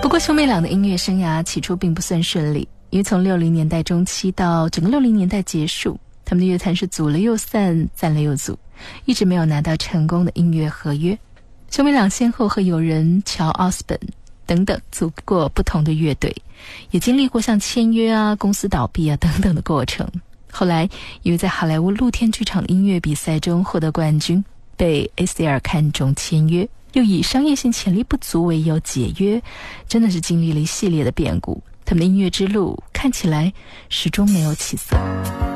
不过兄妹俩的音乐生涯起初并不算顺利，因为从60年代中期到整个60年代结束，他们的乐坛是组了又散，散了又组，一直没有拿到成功的音乐合约。兄妹俩先后和友人乔奥斯本等等组过不同的乐队，也经历过像签约啊、公司倒闭啊等等的过程。后来因为在好莱坞露天剧场音乐比赛中获得冠军，被 ACR 看中签约，又以商业性潜力不足为由解约，真的是经历了一系列的变故。他们的音乐之路看起来始终没有起色。